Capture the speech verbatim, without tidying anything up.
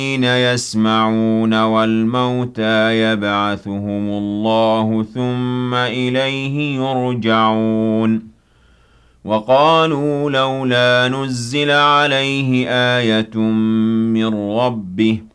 يسمعون والموتى يبعثهم الله ثم إليه يرجعون وقالوا لولا نزل عليه آية من ربه